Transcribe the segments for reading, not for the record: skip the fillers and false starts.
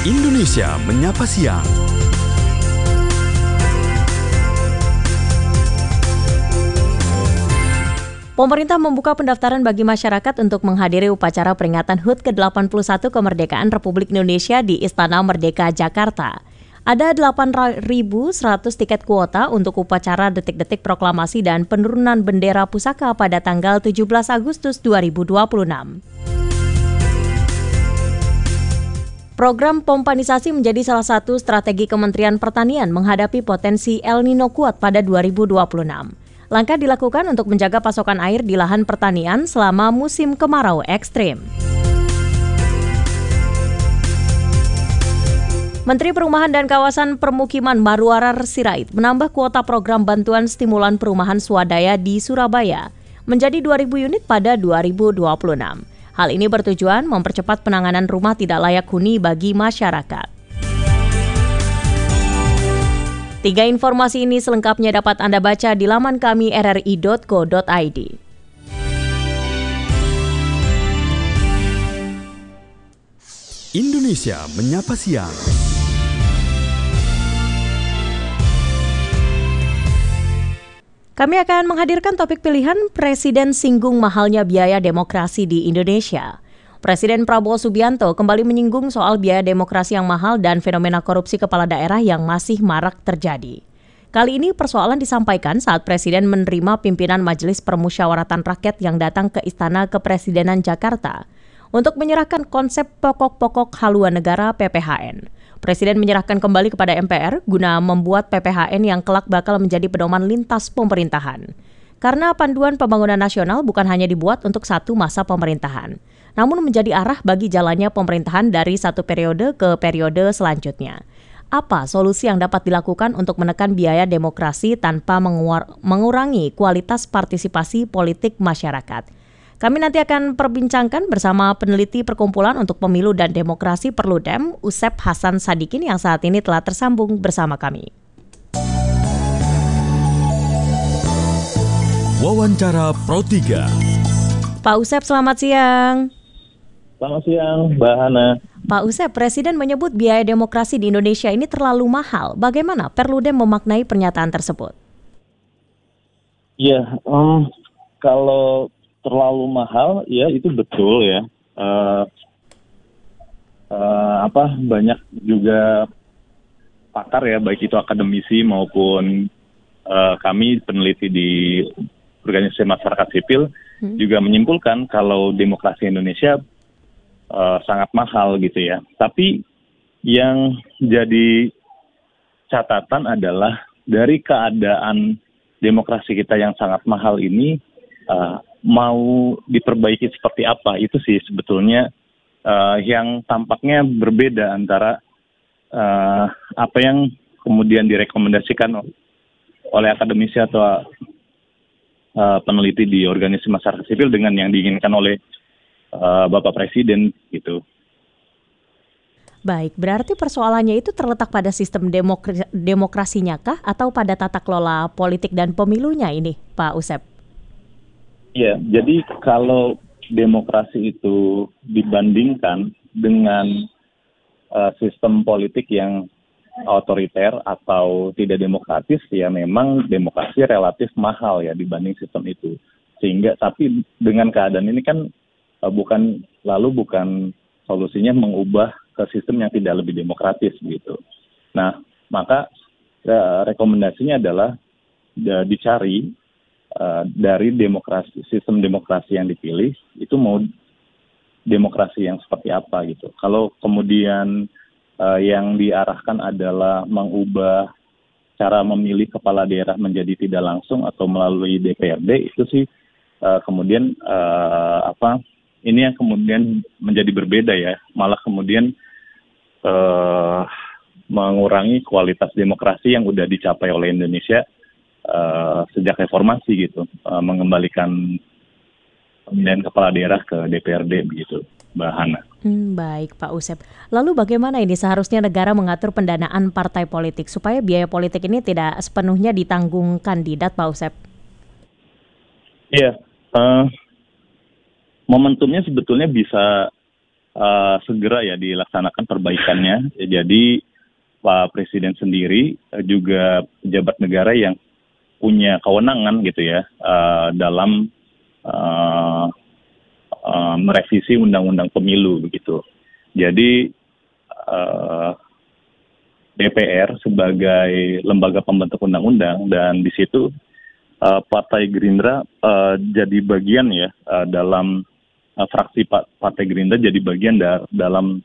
Indonesia Menyapa Siang. Pemerintah membuka pendaftaran bagi masyarakat untuk menghadiri upacara peringatan HUT ke-81 kemerdekaan Republik Indonesia di Istana Merdeka, Jakarta. Ada 8.100 tiket kuota untuk upacara detik-detik proklamasi dan penurunan bendera pusaka pada tanggal 17 Agustus 2026. Program pompanisasi menjadi salah satu strategi Kementerian Pertanian menghadapi potensi El Nino kuat pada 2026. Langkah dilakukan untuk menjaga pasokan air di lahan pertanian selama musim kemarau ekstrim. Menteri Perumahan dan Kawasan Permukiman Marwarar Sirait menambah kuota program bantuan stimulan perumahan swadaya di Surabaya menjadi 2.000 unit pada 2026. Hal ini bertujuan mempercepat penanganan rumah tidak layak huni bagi masyarakat. 3 informasi ini selengkapnya dapat Anda baca di laman kami rri.co.id. Indonesia Menyapa Siang. Kami akan menghadirkan topik pilihan Presiden singgung mahalnya biaya demokrasi di Indonesia. Presiden Prabowo Subianto kembali menyinggung soal biaya demokrasi yang mahal dan fenomena korupsi kepala daerah yang masih marak terjadi. Kali ini persoalan disampaikan saat Presiden menerima pimpinan Majelis Permusyawaratan Rakyat yang datang ke Istana Kepresidenan Jakarta untuk menyerahkan konsep pokok-pokok haluan negara PPHN. Presiden menyerahkan kembali kepada MPR guna membuat PPHN yang kelak bakal menjadi pedoman lintas pemerintahan. Karena panduan pembangunan nasional bukan hanya dibuat untuk satu masa pemerintahan, namun menjadi arah bagi jalannya pemerintahan dari satu periode ke periode selanjutnya. Apa solusi yang dapat dilakukan untuk menekan biaya demokrasi tanpa mengurangi kualitas partisipasi politik masyarakat? Kami nanti akan perbincangkan bersama peneliti Perkumpulan untuk Pemilu dan Demokrasi Perludem, Usep Hasan Sadikin yang saat ini telah tersambung bersama kami. Wawancara Pro 3. Pak Usep, selamat siang. Selamat siang, Mbak Hana. Pak Usep, Presiden menyebut biaya demokrasi di Indonesia ini terlalu mahal. Bagaimana Perludem memaknai pernyataan tersebut? Ya, kalau terlalu mahal, ya itu betul ya. Banyak juga pakar ya, baik itu akademisi maupun kami peneliti di organisasi masyarakat sipil juga menyimpulkan kalau demokrasi Indonesia sangat mahal gitu ya. Tapi yang jadi catatan adalah dari keadaan demokrasi kita yang sangat mahal ini mau diperbaiki seperti apa, itu sih sebetulnya yang tampaknya berbeda antara apa yang kemudian direkomendasikan oleh akademisi atau peneliti di organisasi masyarakat sipil dengan yang diinginkan oleh Bapak Presiden gitu. Baik, berarti persoalannya itu terletak pada sistem demokrasinya kah atau pada tata kelola politik dan pemilunya ini, Pak Usep? Ya, jadi kalau demokrasi itu dibandingkan dengan sistem politik yang otoriter atau tidak demokratis, ya memang demokrasi relatif mahal ya dibanding sistem itu. Sehingga tapi dengan keadaan ini kan bukan solusinya mengubah ke sistem yang tidak lebih demokratis gitu. Nah, maka rekomendasinya adalah dicari dari sistem demokrasi yang dipilih itu mau demokrasi yang seperti apa gitu. Kalau kemudian yang diarahkan adalah mengubah cara memilih kepala daerah menjadi tidak langsung atau melalui DPRD, itu sih kemudian ini yang kemudian menjadi berbeda ya, malah kemudian mengurangi kualitas demokrasi yang udah dicapai oleh Indonesia sejak reformasi gitu, mengembalikan pemilihan kepala daerah ke DPRD begitu, Mbak Hana. Baik Pak Usep. Lalu bagaimana ini seharusnya negara mengatur pendanaan partai politik supaya biaya politik ini tidak sepenuhnya ditanggung kandidat, Pak Usep? Iya, momentumnya sebetulnya bisa segera ya dilaksanakan perbaikannya. Jadi Pak Presiden sendiri juga pejabat negara yang punya kewenangan gitu ya dalam merevisi undang-undang pemilu begitu. Jadi DPR sebagai lembaga pembentuk undang-undang dan di situ Partai Gerindra jadi bagian ya dalam fraksi Partai Gerindra jadi bagian dalam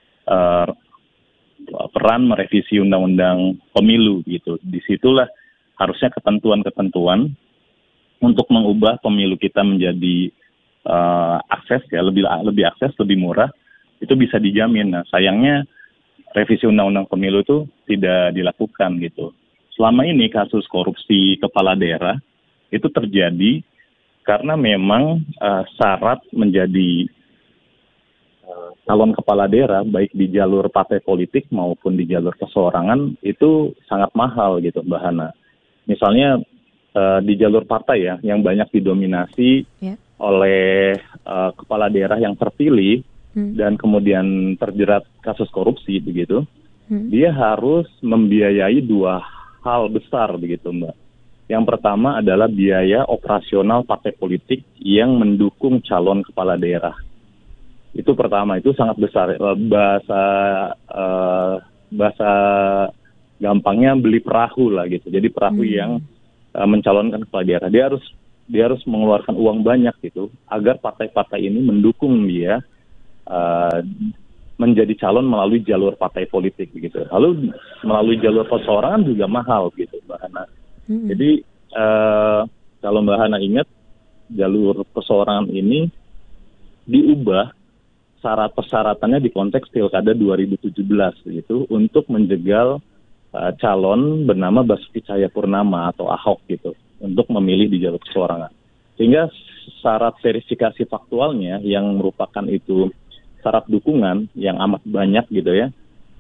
peran merevisi undang-undang pemilu gitu. Disitulah harusnya ketentuan-ketentuan untuk mengubah pemilu kita menjadi akses ya lebih akses, lebih murah itu bisa dijamin. Nah sayangnya revisi undang-undang pemilu itu tidak dilakukan gitu. Selama ini kasus korupsi kepala daerah itu terjadi karena memang syarat menjadi calon kepala daerah baik di jalur partai politik maupun di jalur perseorangan itu sangat mahal gitu Mbak Hana. Misalnya di jalur partai ya yang banyak didominasi oleh kepala daerah yang terpilih dan kemudian terjerat kasus korupsi begitu, dia harus membiayai dua hal besar begitu Mbak. Yang pertama adalah biaya operasional partai politik yang mendukung calon kepala daerah. Itu pertama, itu sangat besar. Bahasa gampangnya beli perahu lah gitu. Jadi perahu yang mencalonkan kepala daerah. Dia harus mengeluarkan uang banyak gitu agar partai-partai ini mendukung dia menjadi calon melalui jalur partai politik begitu. Lalu melalui jalur perseorangan juga mahal gitu Mbak Hana. Jadi kalau Mbak Hana ingat jalur perseorangan ini diubah syarat persyaratannya di konteks Pilkada 2017 gitu untuk menjegal calon bernama Basuki Cahayapurnama atau Ahok gitu untuk memilih di jalur perseorangan. Sehingga syarat verifikasi faktualnya yang merupakan itu syarat dukungan yang amat banyak gitu ya,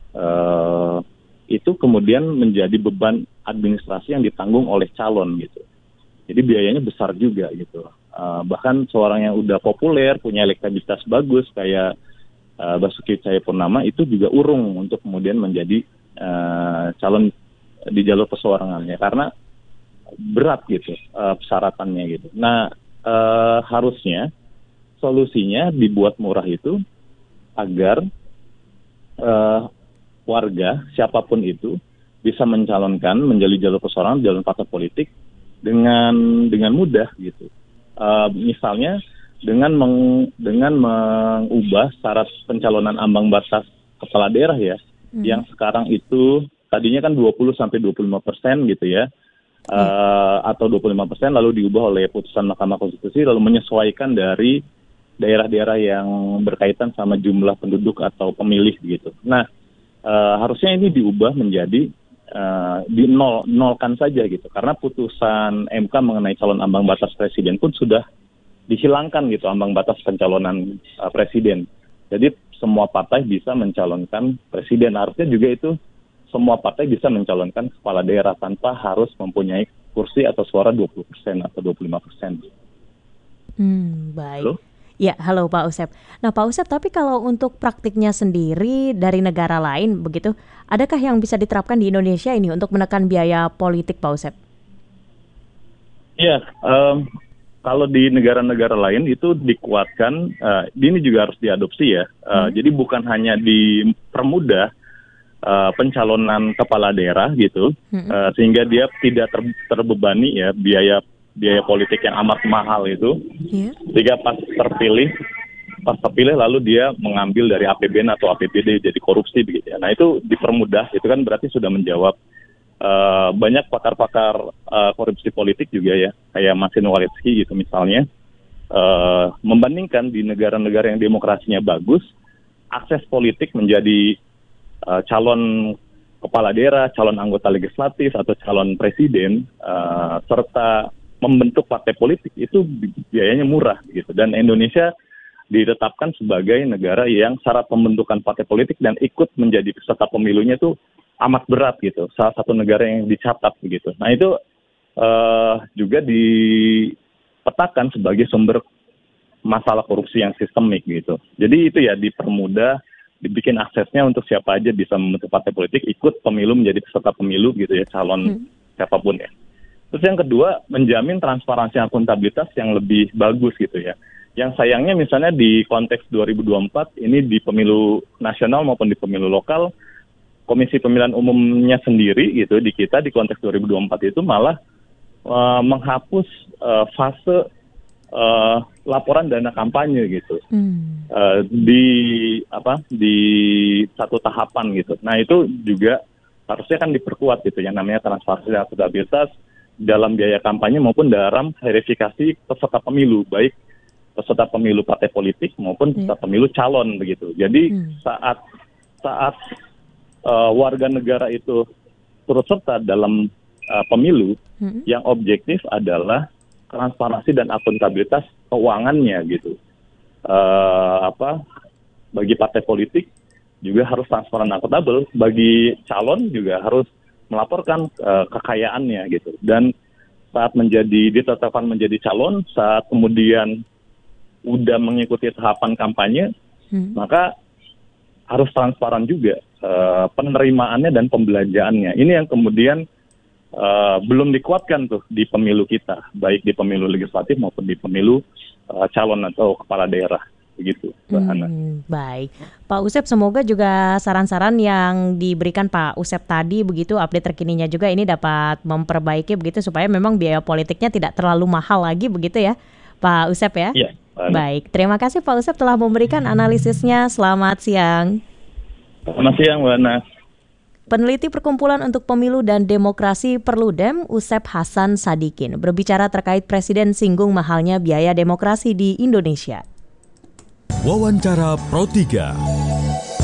itu kemudian menjadi beban administrasi yang ditanggung oleh calon gitu. Jadi biayanya besar juga gitu. Bahkan seorang yang udah populer, punya elektabilitas bagus kayak Basuki Cahayapurnama itu juga urung untuk kemudian menjadi calon di jalur perseorangannya karena berat gitu persyaratannya gitu. Nah harusnya solusinya dibuat murah itu agar warga siapapun itu bisa mencalonkan menjadi jalur perseorangan, jalur partai politik dengan mudah gitu. Misalnya dengan mengubah syarat pencalonan ambang batas kepala daerah ya, yang sekarang itu tadinya kan 20-25% gitu ya, atau 25% lalu diubah oleh putusan Mahkamah Konstitusi lalu menyesuaikan dari daerah-daerah yang berkaitan sama jumlah penduduk atau pemilih gitu. Nah harusnya ini diubah menjadi dinolkan saja gitu, karena putusan MK mengenai calon ambang batas presiden pun sudah dihilangkan gitu ambang batas pencalonan presiden. Jadi semua partai bisa mencalonkan presiden. Harusnya juga itu semua partai bisa mencalonkan kepala daerah tanpa harus mempunyai kursi atau suara 20% atau 25%. Baik. Halo? Ya, halo Pak Usep. Nah Pak Usep, tapi kalau untuk praktiknya sendiri dari negara lain begitu, adakah yang bisa diterapkan di Indonesia ini untuk menekan biaya politik Pak Usep? Ya, kalau di negara-negara lain itu dikuatkan, ini juga harus diadopsi ya. Jadi bukan hanya dipermudah pencalonan kepala daerah gitu, sehingga dia tidak terbebani ya biaya politik yang amat mahal itu, sehingga pas terpilih lalu dia mengambil dari APBN atau APBD jadi korupsi begitu ya. Nah itu dipermudah, itu kan berarti sudah menjawab banyak pakar-pakar korupsi politik juga ya, kayak Marcin Walensky gitu misalnya, membandingkan di negara-negara yang demokrasinya bagus, akses politik menjadi calon kepala daerah, calon anggota legislatif atau calon presiden, serta membentuk partai politik itu biayanya murah gitu. Dan Indonesia ditetapkan sebagai negara yang syarat pembentukan partai politik dan ikut menjadi peserta pemilunya itu amat berat gitu. Salah satu negara yang dicatat begitu. Nah itu juga dipetakan sebagai sumber masalah korupsi yang sistemik gitu. Jadi itu ya dipermudah, dibikin aksesnya untuk siapa aja bisa membentuk partai politik, ikut pemilu, menjadi peserta pemilu gitu ya, calon siapapun ya. Terus yang kedua, menjamin transparansi akuntabilitas yang lebih bagus gitu ya. Yang sayangnya misalnya di konteks 2024, ini di pemilu nasional maupun di pemilu lokal, Komisi Pemilihan Umumnya sendiri gitu, di kita di konteks 2024 itu malah menghapus fase laporan dana kampanye gitu di satu tahapan gitu. Nah itu juga harusnya kan diperkuat gitu yang namanya transparansi dan akuntabilitas dalam biaya kampanye maupun dalam verifikasi peserta pemilu, baik peserta pemilu partai politik maupun peserta pemilu calon begitu. Jadi saat warga negara itu turut serta dalam pemilu, yang objektif adalah transparansi dan akuntabilitas keuangannya gitu. Bagi partai politik juga harus transparan dan akuntabel, bagi calon juga harus melaporkan kekayaannya gitu. Dan saat ditetapkan menjadi calon, saat kemudian udah mengikuti tahapan kampanye, maka harus transparan juga penerimaannya dan pembelanjaannya. Ini yang kemudian belum dikuatkan tuh di pemilu kita, baik di pemilu legislatif maupun di pemilu calon atau kepala daerah, begitu. Baik, Pak Usep, semoga juga saran-saran yang diberikan Pak Usep tadi begitu, update terkininya juga ini dapat memperbaiki begitu supaya memang biaya politiknya tidak terlalu mahal lagi begitu ya, Pak Usep ya. Iya. Baik, terima kasih Pak Usep telah memberikan analisisnya. Selamat siang. Selamat siang, Mbak Ana. Peneliti Perkumpulan untuk Pemilu dan Demokrasi Perludem, Usep Hasan Sadikin, berbicara terkait Presiden singgung mahalnya biaya demokrasi di Indonesia. Wawancara Pro 3.